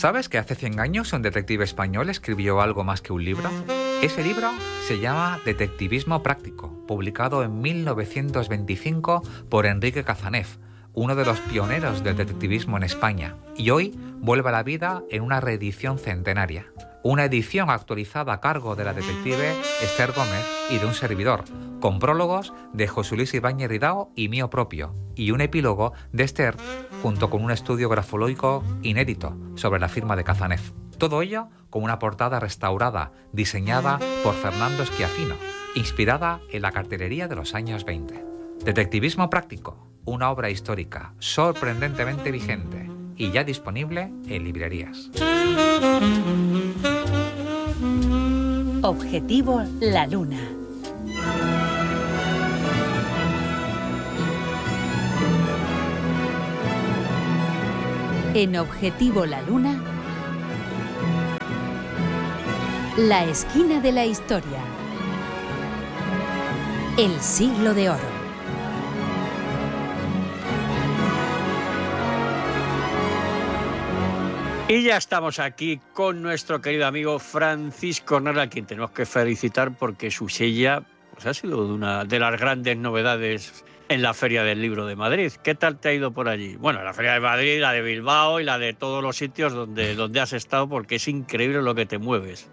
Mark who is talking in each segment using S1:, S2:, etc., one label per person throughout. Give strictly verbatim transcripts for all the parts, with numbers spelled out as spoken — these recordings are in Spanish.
S1: ¿Sabes que hace cien años un detective español escribió algo más que un libro? Ese libro se llama Detectivismo Práctico, publicado en mil novecientos veinticinco por Enrique Cazanev, uno de los pioneros del detectivismo en España, y hoy vuelve a la vida en una reedición centenaria. Una edición actualizada a cargo de la detective Esther Gómez y de un servidor, con prólogos de José Luis Ibáñez Ridao y mío propio, y un epílogo de Esther, junto con un estudio grafológico inédito sobre la firma de Cazanev. Todo ello con una portada restaurada, diseñada por Fernando Schiaffino, inspirada en la cartelería de los años veinte. Detectivismo Práctico, una obra histórica sorprendentemente vigente y ya disponible en librerías.
S2: Objetivo La Luna. En Objetivo La Luna, la esquina de la historia. El siglo de oro.
S3: Y ya estamos aquí con nuestro querido amigo Francisco Narra, a quien tenemos que felicitar porque su sella pues, ha sido de una de las grandes novedades en la Feria del Libro de Madrid. ¿Qué tal te ha ido por allí? Bueno, la Feria de Madrid, la de Bilbao y la de todos los sitios donde, donde has estado, porque es increíble lo que te mueves.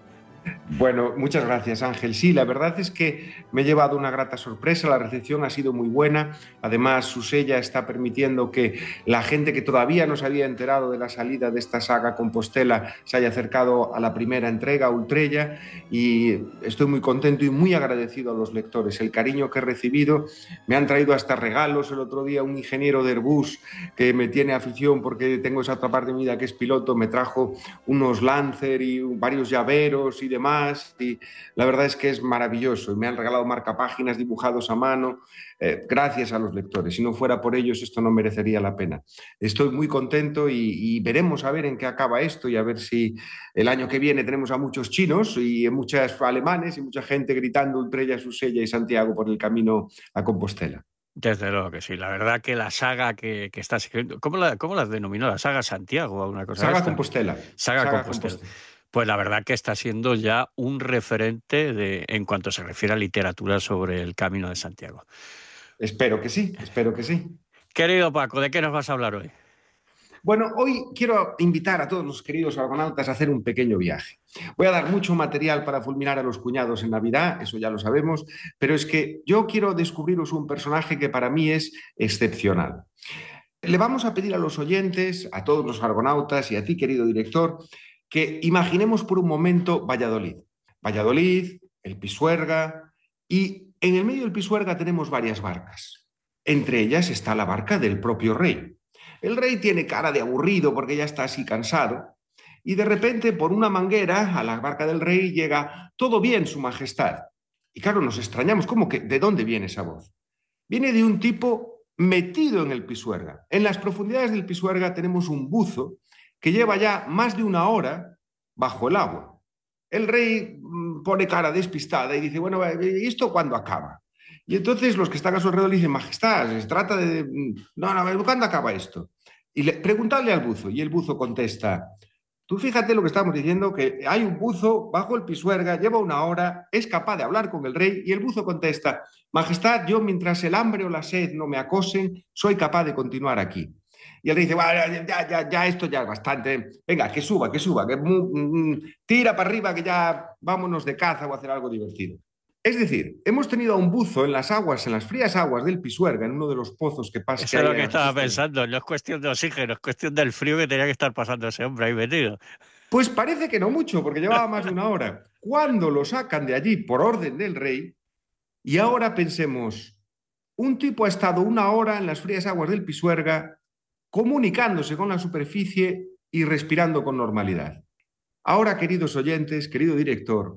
S4: Bueno, muchas gracias, Ángel. Sí, la verdad es que me he llevado una grata sorpresa, la recepción ha sido muy buena, además su sella está permitiendo que la gente que todavía no se había enterado de la salida de esta saga Compostela se haya acercado a la primera entrega, Ultrella, y estoy muy contento y muy agradecido a los lectores. El cariño que he recibido, me han traído hasta regalos. El otro día un ingeniero de Airbus que me tiene afición porque tengo esa otra parte de mi vida que es piloto, me trajo unos Lancer y varios llaveros y demás, y la verdad es que es maravilloso. Me han regalado marcapáginas dibujados a mano, eh, gracias a los lectores. Si no fuera por ellos esto no merecería la pena. Estoy muy contento y, y veremos a ver en qué acaba esto y a ver si el año que viene tenemos a muchos chinos y a muchos alemanes y mucha gente gritando Ultrella, Susella y Santiago por el camino a Compostela.
S3: Desde luego que sí, la verdad que la saga que, que estás escribiendo, ¿cómo la, cómo la denominó? ¿La saga Santiago o una cosa
S4: Saga
S3: de esta?
S4: Compostela.
S3: Saga,
S4: saga
S3: Compostela.
S4: Compostela.
S3: Pues la verdad que está siendo ya un referente de, en cuanto se refiere a literatura sobre el Camino de Santiago.
S4: Espero que sí, espero que sí.
S3: Querido Paco, ¿de qué nos vas a hablar hoy?
S4: Bueno, hoy quiero invitar a todos los queridos argonautas a hacer un pequeño viaje. Voy a dar mucho material para fulminar a los cuñados en Navidad, eso ya lo sabemos, pero es que yo quiero descubriros un personaje que para mí es excepcional. Le vamos a pedir a los oyentes, a todos los argonautas y a ti, querido director, que imaginemos por un momento Valladolid. Valladolid, el Pisuerga, y en el medio del Pisuerga tenemos varias barcas. Entre ellas está la barca del propio rey. El rey tiene cara de aburrido porque ya está así cansado, y de repente por una manguera a la barca del rey llega «Todo bien, su majestad». Y claro, nos extrañamos, ¿cómo que de dónde viene esa voz? Viene de un tipo metido en el Pisuerga. En las profundidades del Pisuerga tenemos un buzo que lleva ya más de una hora bajo el agua. El rey pone cara despistada y dice, bueno, ¿y esto cuándo acaba? Y entonces los que están a su alrededor le dicen, majestad, se trata de... No, no, ¿cuándo acaba esto? Y le, preguntadle al buzo, y el buzo contesta, tú fíjate lo que estamos diciendo, que hay un buzo bajo el Pisuerga, lleva una hora, es capaz de hablar con el rey, y el buzo contesta, majestad, yo mientras el hambre o la sed no me acosen, soy capaz de continuar aquí. Y él dice, bueno, ya, ya, ya, esto ya es bastante, venga, que suba, que suba, que mm, mm, tira para arriba, que ya vámonos de caza o a hacer algo divertido. Es decir, hemos tenido a un buzo en las aguas, en las frías aguas del Pisuerga, en uno de los pozos que pasa.
S3: Eso es lo que estaba pensando, no es cuestión de oxígeno, es cuestión del frío que tenía que estar pasando ese hombre ahí metido.
S4: Pues parece que no mucho, porque llevaba más de una hora. Cuando lo sacan de allí por orden del rey, y ahora pensemos, un tipo ha estado una hora en las frías aguas del Pisuerga, comunicándose con la superficie y respirando con normalidad. Ahora, queridos oyentes, querido director,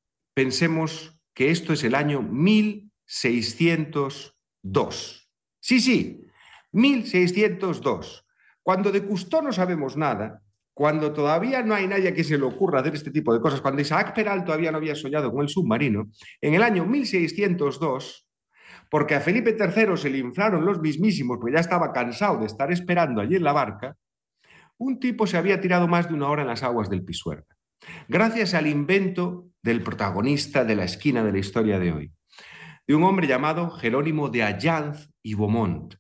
S4: pensemos que esto es el año mil seiscientos dos. Sí, sí, mil seiscientos dos. Cuando de Cousteau no sabemos nada, cuando todavía no hay nadie a que se le ocurra hacer este tipo de cosas, cuando Isaac Peral todavía no había soñado con el submarino, en el año mil seiscientos dos, porque a Felipe tercero se le inflaron los mismísimos, porque ya estaba cansado de estar esperando allí en la barca, un tipo se había tirado más de una hora en las aguas del Pisuerga, gracias al invento del protagonista de la esquina de la historia de hoy, de un hombre llamado Jerónimo de Allanz y Beaumont,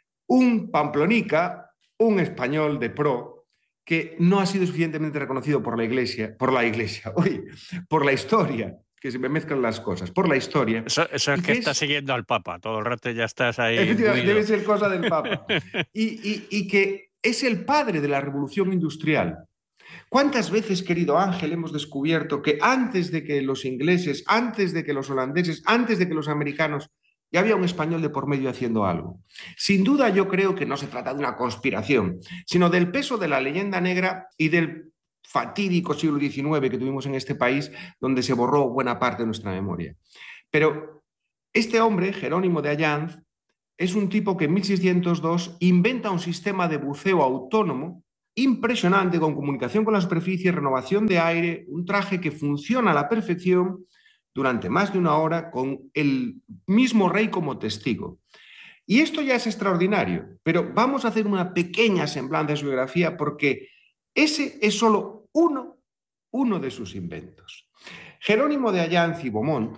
S4: un pamplonica, un español de pro, que no ha sido suficientemente reconocido por la iglesia, por la iglesia, oye, por la historia, que se me mezclan las cosas, por la historia.
S3: Eso, eso es que, que estás es... siguiendo al Papa, todo el rato ya estás ahí.
S4: Efectivamente, debe ser cosa del Papa. Y, y, y que es el padre de la revolución industrial. ¿Cuántas veces, querido Ángel, hemos descubierto que antes de que los ingleses, antes de que los holandeses, antes de que los americanos, ya había un español de por medio haciendo algo? Sin duda yo creo que no se trata de una conspiración, sino del peso de la leyenda negra y del fatídico siglo diecinueve que tuvimos en este país, donde se borró buena parte de nuestra memoria. Pero este hombre, Jerónimo de Allanz, es un tipo que en mil seiscientos dos inventa un sistema de buceo autónomo impresionante, con comunicación con la superficie, renovación de aire, un traje que funciona a la perfección durante más de una hora con el mismo rey como testigo. Y esto ya es extraordinario, pero vamos a hacer una pequeña semblanza de su biografía porque ese es solo uno, uno de sus inventos. Jerónimo de Allanz y Beaumont,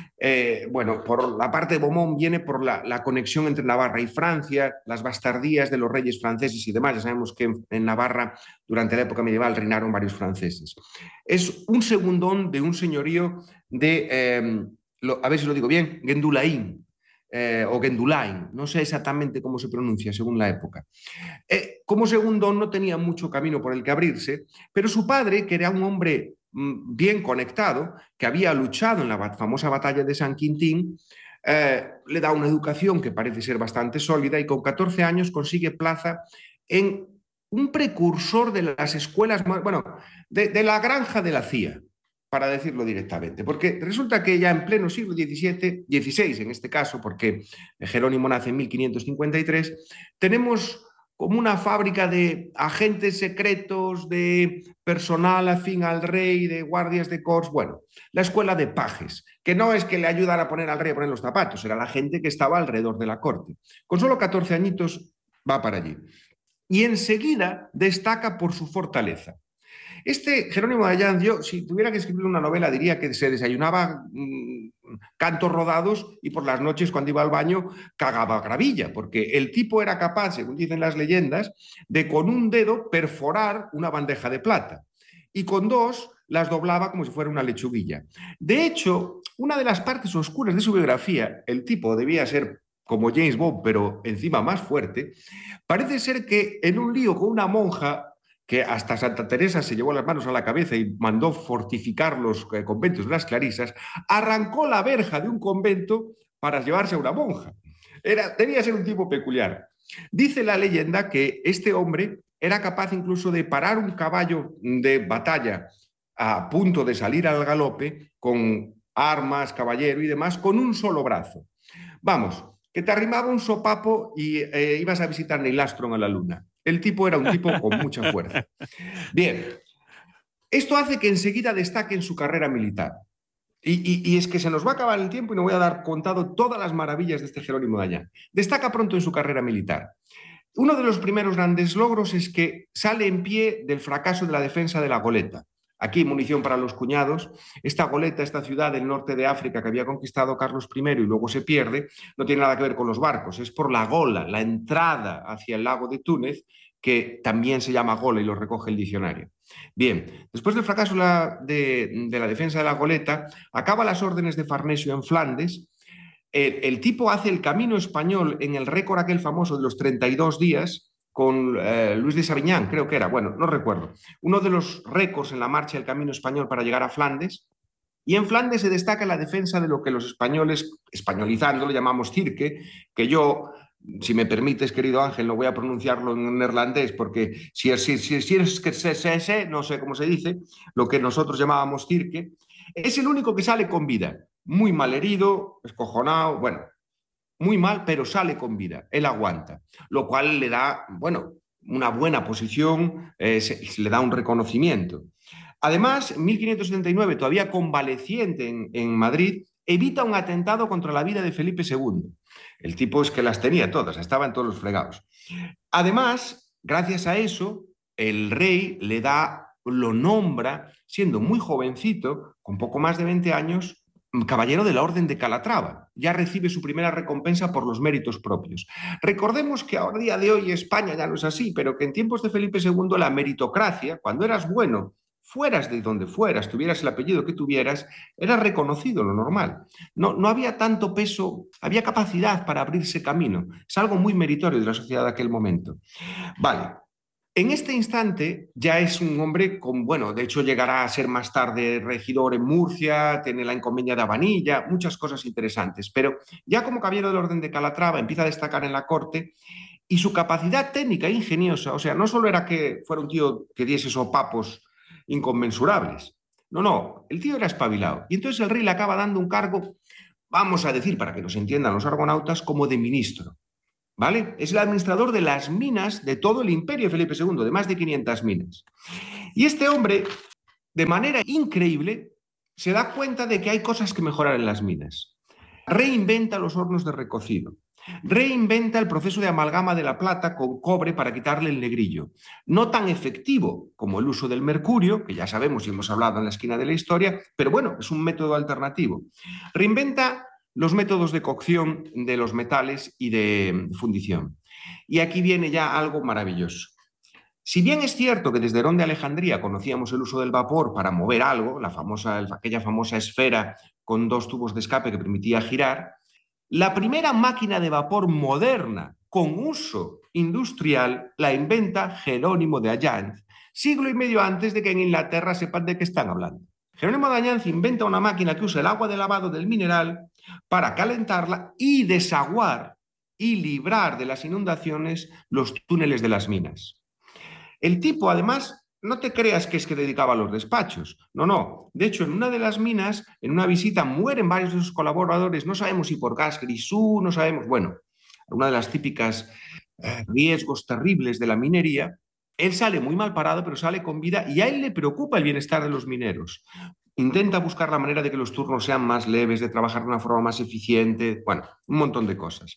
S4: eh, bueno, por la parte de Beaumont viene por la, la conexión entre Navarra y Francia, las bastardías de los reyes franceses y demás. Ya sabemos que en, en Navarra, durante la época medieval, reinaron varios franceses. Es un segundón de un señorío de, eh, lo, a ver si lo digo bien, Gendulain, eh, o Gendulain, no sé exactamente cómo se pronuncia según la época. Eh, como segundón no tenía mucho camino por el que abrirse, pero su padre, que era un hombre bien conectado, que había luchado en la famosa batalla de San Quintín, eh, le da una educación que parece ser bastante sólida y con catorce años consigue plaza en un precursor de las escuelas, bueno, de, de la granja de la C I A, para decirlo directamente, porque resulta que ya en pleno siglo diecisiete, dieciséis en este caso, porque Jerónimo nace en mil quinientos cincuenta y tres, tenemos como una fábrica de agentes secretos, de personal afín al rey, de guardias de corps, bueno, la escuela de pajes, que no es que le ayudara a poner al rey a poner los zapatos, era la gente que estaba alrededor de la corte. Con solo catorce añitos va para allí. Y enseguida destaca por su fortaleza. Este Jerónimo de Allanz, yo, si tuviera que escribir una novela, diría que se desayunaba mmm, cantos rodados y por las noches, cuando iba al baño, cagaba gravilla, porque el tipo era capaz, según dicen las leyendas, de con un dedo perforar una bandeja de plata y con dos las doblaba como si fuera una lechuguilla. De hecho, una de las partes oscuras de su biografía, el tipo debía ser como James Bond, pero encima más fuerte, parece ser que en un lío con una monja, que hasta Santa Teresa se llevó las manos a la cabeza y mandó fortificar los conventos de las clarisas, arrancó la verja de un convento para llevarse a una monja. Era, debía ser un tipo peculiar. Dice la leyenda que este hombre era capaz incluso de parar un caballo de batalla a punto de salir al galope con armas, caballero y demás, con un solo brazo. Vamos, que te arrimaba un sopapo y eh, ibas a visitar Neil Armstrong a la luna. El tipo era un tipo con mucha fuerza. Bien, esto hace que enseguida destaque en su carrera militar. Y, y, y es que se nos va a acabar el tiempo y no voy a dar contado todas las maravillas de este Jerónimo de Allanz. Destaca pronto en su carrera militar. Uno de los primeros grandes logros es que sale en pie del fracaso de la defensa de la Goleta. Aquí, munición para los cuñados. Esta Goleta, esta ciudad del norte de África que había conquistado Carlos primero y luego se pierde, no tiene nada que ver con los barcos, es por la Gola, la entrada hacia el lago de Túnez, que también se llama Gola y lo recoge el diccionario. Bien, después del fracaso de, de la defensa de la Goleta, acaba las órdenes de Farnesio en Flandes. El, el tipo hace el camino español en el récord aquel famoso de los treinta y dos días, con eh, Luis de Sabiñán, creo que era, bueno, no recuerdo, uno de los récords en la marcha del camino español para llegar a Flandes, y en Flandes se destaca la defensa de lo que los españoles, españolizando, lo llamamos cirque, que yo, si me permites, querido Ángel, no voy a pronunciarlo en neerlandés, porque si es, si, si, si es que se, se, se, no sé cómo se dice, lo que nosotros llamábamos cirque, es el único que sale con vida, muy mal herido, escojonado, bueno, muy mal, pero sale con vida, él aguanta, lo cual le da, bueno, una buena posición, eh, se, se le da un reconocimiento. Además, en mil quinientos setenta y nueve, todavía convaleciente en, en Madrid, evita un atentado contra la vida de Felipe segundo. El tipo es que las tenía todas, estaba en todos los fregados. Además, gracias a eso, el rey le da, lo nombra, siendo muy jovencito, con poco más de veinte años, caballero de la Orden de Calatrava. Ya recibe su primera recompensa por los méritos propios. Recordemos que a día de hoy España ya no es así, pero que en tiempos de Felipe segundo la meritocracia, cuando eras bueno, fueras de donde fueras, tuvieras el apellido que tuvieras, era reconocido lo normal. No, no había tanto peso, había capacidad para abrirse camino. Es algo muy meritorio de la sociedad de aquel momento. Vale. En este instante ya es un hombre con, bueno, de hecho llegará a ser más tarde regidor en Murcia, tiene la encomienda de Abanilla, muchas cosas interesantes, pero ya como caballero del Orden de Calatrava empieza a destacar en la corte y su capacidad técnica e ingeniosa, o sea, no solo era que fuera un tío que diese sopapos inconmensurables, no, no, el tío era espabilado y entonces el rey le acaba dando un cargo, vamos a decir, para que nos entiendan los argonautas, como de ministro. ¿Vale? Es el administrador de las minas de todo el imperio de Felipe segundo, de más de quinientas minas. Y este hombre, de manera increíble, se da cuenta de que hay cosas que mejorar en las minas. Reinventa los hornos de recocido. Reinventa el proceso de amalgama de la plata con cobre para quitarle el negrillo. No tan efectivo como el uso del mercurio, que ya sabemos y hemos hablado en la esquina de la historia, pero bueno, es un método alternativo. Reinventa los métodos de cocción de los metales y de fundición. Y aquí viene ya algo maravilloso. Si bien es cierto que desde Herón de Alejandría conocíamos el uso del vapor para mover algo, la famosa, aquella famosa esfera con dos tubos de escape que permitía girar, la primera máquina de vapor moderna con uso industrial la inventa Jerónimo de Allanz, siglo y medio antes de que en Inglaterra sepan de qué están hablando. Jerónimo de Allanz inventa una máquina que usa el agua de lavado del mineral para calentarla y desaguar y librar de las inundaciones los túneles de las minas. El tipo, además, no te creas que es que dedicaba a los despachos. No, no. De hecho, en una de las minas, en una visita, mueren varios de sus colaboradores. No sabemos si por gas grisú, no sabemos. Bueno, una de las típicas eh, riesgos terribles de la minería. Él sale muy mal parado, pero sale con vida y a él le preocupa el bienestar de los mineros. Intenta buscar la manera de que los turnos sean más leves, de trabajar de una forma más eficiente, bueno, un montón de cosas.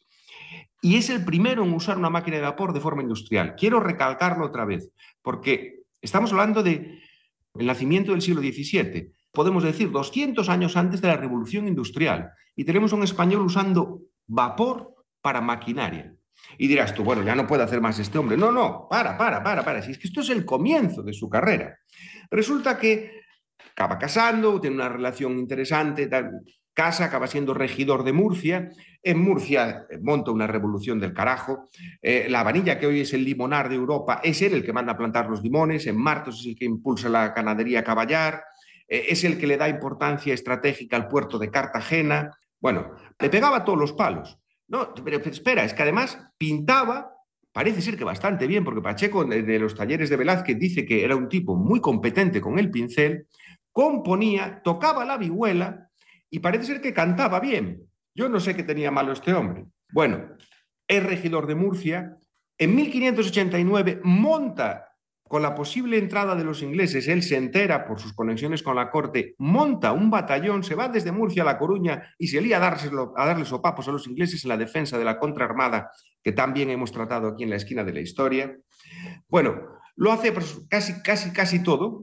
S4: Y es el primero en usar una máquina de vapor de forma industrial. Quiero recalcarlo otra vez, porque estamos hablando del nacimiento del siglo diecisiete. Podemos decir doscientos años antes de la Revolución Industrial. Y tenemos a un español usando vapor para maquinaria. Y dirás tú, bueno, ya no puede hacer más este hombre. No, no, para, para, para, para. Si es que esto es el comienzo de su carrera. Resulta que acaba casando, tiene una relación interesante, tal, casa, acaba siendo regidor de Murcia. En Murcia monta una revolución del carajo. Eh, la Abanilla, que hoy es el limonar de Europa, es él el que manda a plantar los limones. En Martos es el que impulsa la ganadería caballar. Eh, es el que le da importancia estratégica al puerto de Cartagena. Bueno, le pegaba todos los palos. No, pero espera, es que además pintaba, parece ser que bastante bien, porque Pacheco de los talleres de Velázquez dice que era un tipo muy competente con el pincel, componía, tocaba la vihuela y parece ser que cantaba bien. Yo no sé qué tenía malo este hombre. Bueno, es regidor de Murcia. En mil quinientos ochenta y nueve monta, con la posible entrada de los ingleses, él se entera por sus conexiones con la corte, monta un batallón, se va desde Murcia a La Coruña y se lía a, dárselo, a darle sopapos a los ingleses en la defensa de la contraarmada, que también hemos tratado aquí en la esquina de la historia. Bueno, lo hace casi, casi, casi todo.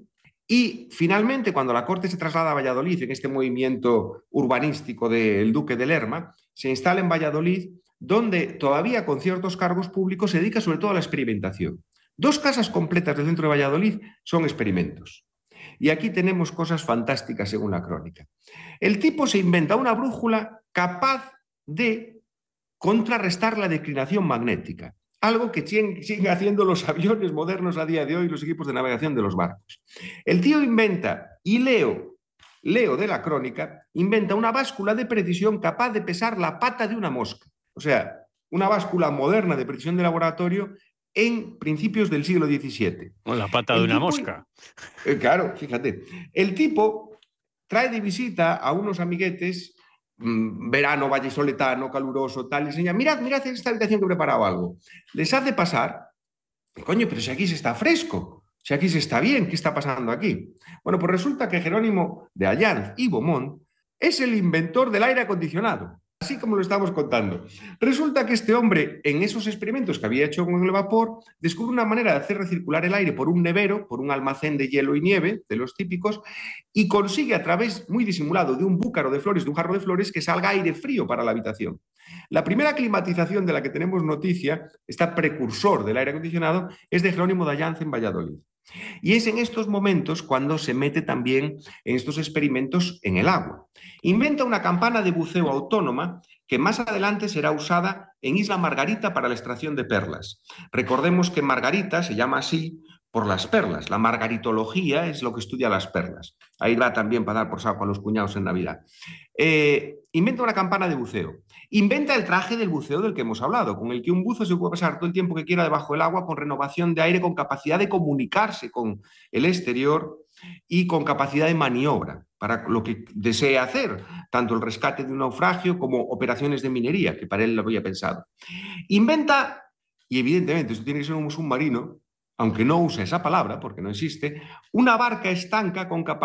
S4: Y finalmente, cuando la corte se traslada a Valladolid, en este movimiento urbanístico del duque de Lerma, se instala en Valladolid, donde todavía con ciertos cargos públicos se dedica sobre todo a la experimentación. Dos casas completas del centro de Valladolid son experimentos. Y aquí tenemos cosas fantásticas según la crónica. El tipo se inventa una brújula capaz de contrarrestar la declinación magnética, algo que siguen haciendo los aviones modernos a día de hoy, los equipos de navegación de los barcos. El tío inventa, y leo, leo de la crónica, inventa una báscula de precisión capaz de pesar la pata de una mosca. O sea, una báscula moderna de precisión de laboratorio en principios del siglo diecisiete.
S3: Con la pata el de una tipo, mosca.
S4: Eh, claro, fíjate. El tipo trae de visita a unos amiguetes, mmm, verano vallisoletano, caluroso, tal, y enseña, mirad, mirad esta habitación que he preparado algo. Les hace pasar, coño, pero si aquí se está fresco, si aquí se está bien, ¿qué está pasando aquí? Bueno, pues resulta que Jerónimo de Allanz y Beaumont es el inventor del aire acondicionado. Así como lo estamos contando. Resulta que este hombre, en esos experimentos que había hecho con el vapor, descubre una manera de hacer recircular el aire por un nevero, por un almacén de hielo y nieve, de los típicos, y consigue a través, muy disimulado, de un búcaro de flores, de un jarro de flores, que salga aire frío para la habitación. La primera climatización de la que tenemos noticia, este precursor del aire acondicionado, es de Jerónimo de Allanza en Valladolid. Y es en estos momentos cuando se mete también en estos experimentos en el agua. Inventa una campana de buceo autónoma que más adelante será usada en Isla Margarita para la extracción de perlas. Recordemos que Margarita se llama así por las perlas. La margaritología es lo que estudia las perlas. Ahí va también para dar por saco a los cuñados en Navidad. Eh, inventa una campana de buceo. Inventa el traje del buceo del que hemos hablado, con el que un buzo se puede pasar todo el tiempo que quiera debajo del agua con renovación de aire, con capacidad de comunicarse con el exterior y con capacidad de maniobra para lo que desee hacer, tanto el rescate de un naufragio como operaciones de minería, que para él lo había pensado. Inventa, y evidentemente esto tiene que ser un submarino, aunque no usa esa palabra porque no existe, una barca estanca con capacidad